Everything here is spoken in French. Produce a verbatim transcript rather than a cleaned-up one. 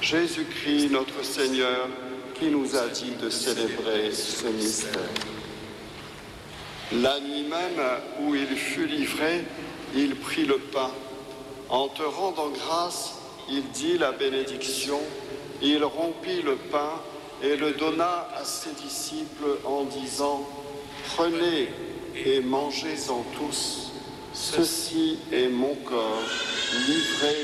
Jésus-Christ, notre Seigneur, qui nous a dit de célébrer ce mystère. La nuit même où il fut livré, il prit le pain. En te rendant grâce, il dit la bénédiction, il rompit le pain et le donna à ses disciples en disant « Prenez et mangez-en tous, ceci est mon corps livré pour vous. »